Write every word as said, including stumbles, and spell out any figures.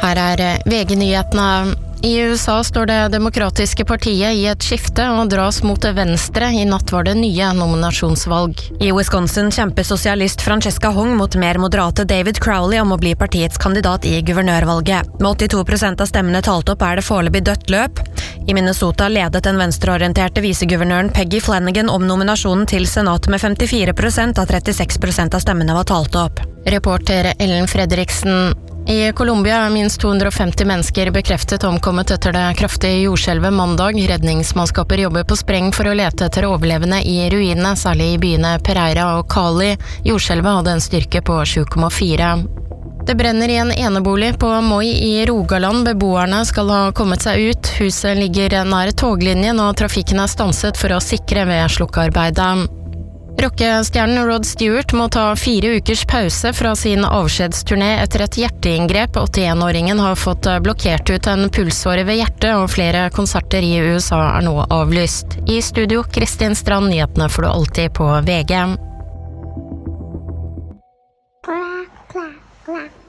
Her er V G-nyhetene. I U S A står det demokratiske partiet i et skifte og dras mot venstre. I natt var det nye nominasjonsvalg. I Wisconsin kjemper sosialist Francesca Hung mot mer moderate David Crowley om å bli partiets kandidat i guvernørvalget. Med åttito prosent av stemmene talt opp er det foreløpig dødt løp. I Minnesota ledet den venstreorienterte viseguvernøren Peggy Flanagan om nominasjonen til senatet med femtifire prosent av trettiseks prosent av stemmene var talt opp. Reporter Ellen Fredriksen. I Colombia er minst to hundre og femti mennesker bekreftet omkommet etter det kraftige jordskjelvet mandag. Redningsmannskaper jobber på spreng for å lete etter overlevende i ruinene, særlig i byene Pereira og Cali. Jordskjelvet hadde en styrke på sju komma fire. Det brenner i en enebolig på Moi i Rogaland. Beboerne skal ha kommet seg ut. Huset ligger nær toglinjen, og trafikken er stanset for å sikre ved slukkearbeidet. Rockestjernen Rod Stewart må ta fire ukers pause fra sin avskjedsturné etter et hjerteinngrep. åttien-åringen har fått blokkert ut en pulsåre ved hjertet, og flere konserter i U S A er nå avlyst. I studio, Kristin Strand, nyhetene får du alltid på V G. Bla, bla, bla.